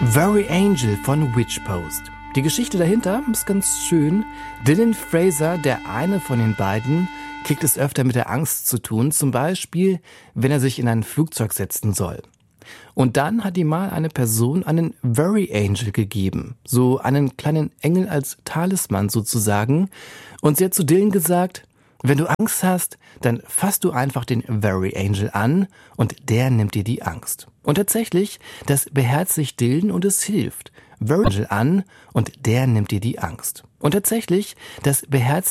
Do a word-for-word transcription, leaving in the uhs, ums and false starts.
Very Angel von Witch Post. Die Geschichte dahinter ist ganz schön. Dylan Fraser, der eine von den beiden, kriegt es öfter mit der Angst zu tun, zum Beispiel, wenn er sich in ein Flugzeug setzen soll. Und dann hat ihm mal eine Person einen Very Angel gegeben, so einen kleinen Engel als Talisman sozusagen. Und sie hat zu Dylan gesagt, wenn du Angst hast, dann fass du einfach den Very Angel an und der nimmt dir die Angst. Und tatsächlich, das beherzigt Dylan und es hilft. Very Angel an und der nimmt dir die Angst. Und tatsächlich, das beherzigt